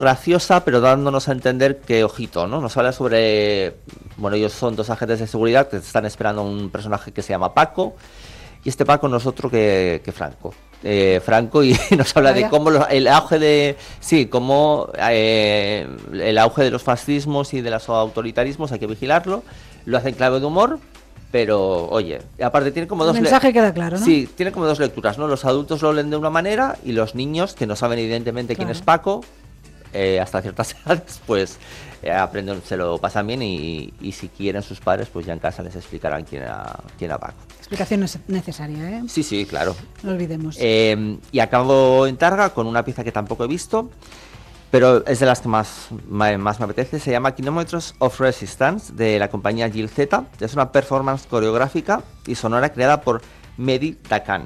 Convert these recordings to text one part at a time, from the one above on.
graciosa, pero dándonos a entender que, ojito, ¿no? Nos habla sobre, bueno, ellos son dos agentes de seguridad que están esperando a un personaje que se llama Paco, y este Paco no es otro que Franco. Franco, y nos habla de cómo el auge de, sí, cómo el auge de los fascismos y de los autoritarismos hay que vigilarlo. Lo hace en clave de humor, pero oye, aparte tiene como dos... El mensaje queda claro, ¿no? Sí, tiene como dos lecturas, ¿no? Los adultos lo leen de una manera y los niños, que no saben evidentemente quién es Paco, hasta ciertas edades, pues aprenden, se lo pasan bien, y si quieren sus padres, pues ya en casa les explicarán quién era Paco. Explicación necesaria, ¿eh? Sí, sí, claro. No olvidemos. Y acabo en Targa con una pieza que tampoco he visto, pero es de las que más me apetece. Se llama Kilometers of Resistance, de la compañía Gil Z. Es una performance coreográfica y sonora creada por Mehdi Dakan.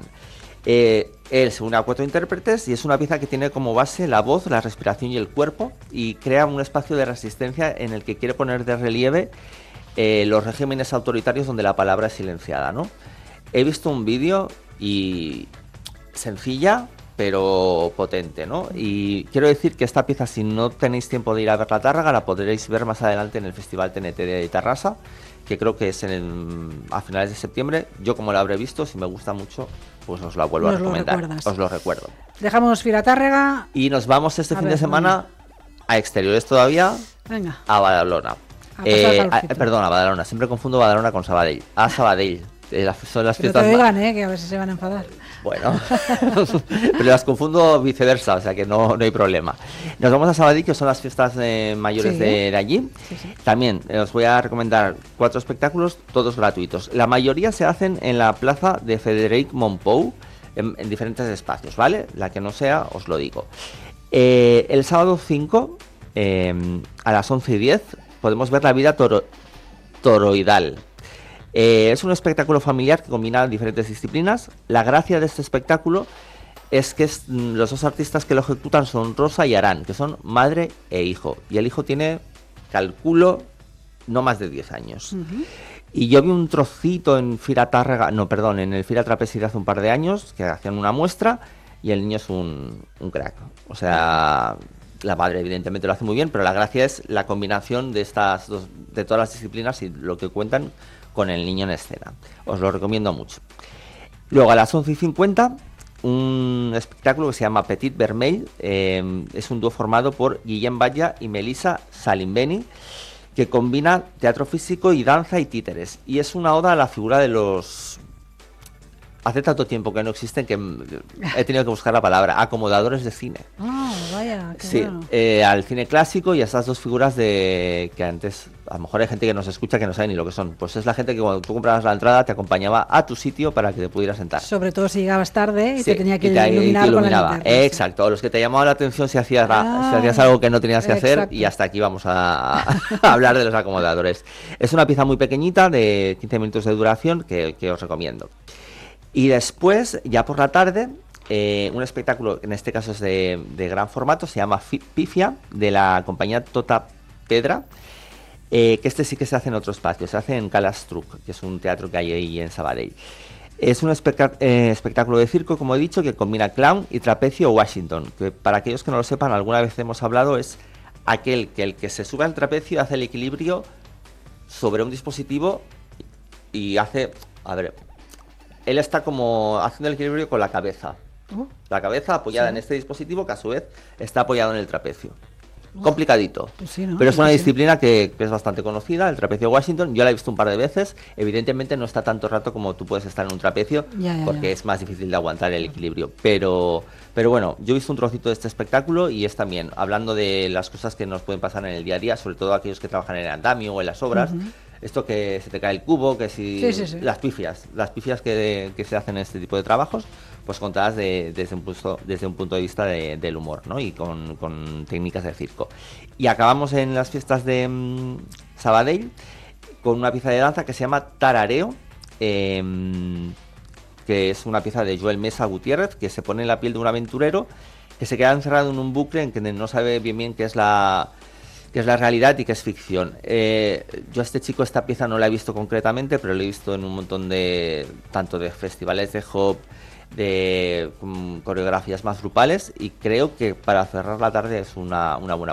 Él se une a 4 intérpretes y es una pieza que tiene como base la voz, la respiración y el cuerpo, y crea un espacio de resistencia en el que quiere poner de relieve los regímenes autoritarios donde la palabra es silenciada, ¿no? He visto un vídeo y sencilla, pero potente, ¿no? Y quiero decir que esta pieza, si no tenéis tiempo de ir a ver la Tárraga, la podréis ver más adelante en el Festival TNT de Tarrasa, que creo que es a finales de septiembre. Yo, como la habré visto, si me gusta mucho, pues os la vuelvo a recomendar. Os lo recuerdo. Dejamos Filatárrega y nos vamos este fin de semana a exteriores todavía. Venga. A Badalona. Perdón, a Badalona. Siempre confundo Badalona con Sabadell. A Sabadell. Son las fiestas. Pero te digan, que a ver si se van a enfadar. Bueno, pero las confundo viceversa, o sea que no hay problema. Nos vamos a Sabadell, que son las fiestas mayores de allí. Sí. También os voy a recomendar 4 espectáculos, todos gratuitos. La mayoría se hacen en la plaza de Frederic Mompou, en diferentes espacios, ¿vale? La que no sea, os lo digo. El sábado 5, a las 11:10, podemos ver La vida toroidal. Es un espectáculo familiar que combina diferentes disciplinas. La gracia de este espectáculo es que los dos artistas que lo ejecutan son Rosa y Arán, que son madre e hijo. Y el hijo tiene, calculo, no más de 10 años. Y yo vi un trocito en en el Fira Trapezi de hace un par de años, que hacían una muestra, y el niño es un crack. O sea, la madre evidentemente lo hace muy bien, pero la gracia es la combinación de de todas las disciplinas y lo que cuentan con el niño en escena. Os lo recomiendo mucho. Luego a las 11:50, un espectáculo que se llama Petit Vermell. Es un dúo formado por Guillem Batlle y Melissa Salimbeni, que combina teatro físico y danza y títeres. Y es una oda a la figura de los... Hace tanto tiempo que no existen que he tenido que buscar la palabra. Acomodadores de cine. Vaya, qué sí, bueno. Al cine clásico y a estas dos figuras que antes, a lo mejor hay gente que nos escucha que no sabe ni lo que son. Pues es la gente que cuando tú comprabas la entrada te acompañaba a tu sitio para que te pudieras sentar. Sobre todo si llegabas tarde y te tenía que iluminar con la linterna. Exacto, o los que te llamaban la atención si hacías algo que no tenías que hacer, y hasta aquí vamos a hablar de los acomodadores. Es una pieza muy pequeñita de 15 minutos de duración que os recomiendo. Y después, ya por la tarde, un espectáculo, en este caso es de gran formato, se llama Pifia, de la compañía Tota Pedra, que este sí que se hace en otro espacio, se hace en Calastruc, que es un teatro que hay ahí en Sabadell. Es un espectáculo de circo, como he dicho, que combina clown y trapecio Washington, que para aquellos que no lo sepan, alguna vez hemos hablado, es aquel que el que se sube al trapecio hace el equilibrio sobre un dispositivo y hace... A ver... Él está como haciendo el equilibrio con la cabeza. La cabeza apoyada en este dispositivo, que a su vez está apoyado en el trapecio. Complicadito. Pues sí, ¿no? Pero es una disciplina que es bastante conocida, el trapecio Washington. Yo la he visto un par de veces. Evidentemente no está tanto rato como tú puedes estar en un trapecio, porque es más difícil de aguantar el equilibrio. Pero bueno, yo he visto un trocito de este espectáculo y es también hablando de las cosas que nos pueden pasar en el día a día, sobre todo aquellos que trabajan en el andamio o en las obras. Esto que se te cae el cubo, que si... Sí. Las pifias que se hacen en este tipo de trabajos, pues contadas desde un punto de vista del humor, ¿no? Y con técnicas de circo. Y acabamos en las fiestas de Sabadell con una pieza de danza que se llama Tarareo, que es una pieza de Joel Mesa Gutiérrez, que se pone en la piel de un aventurero que se queda encerrado en un bucle en que no sabe bien qué es la realidad y qué es ficción. Yo a este chico esta pieza no la he visto concretamente, pero la he visto en un montón tanto de festivales de hop, de coreografías más grupales, y creo que para cerrar la tarde es una buena